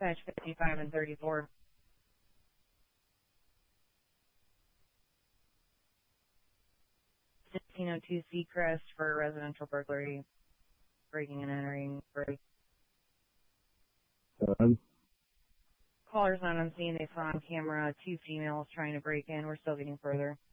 Dispatch 55 and 34. 1602 Seacrest for residential burglary, breaking and entering. Caller's not on scene. They saw on camera 2 females trying to break in. We're still getting further.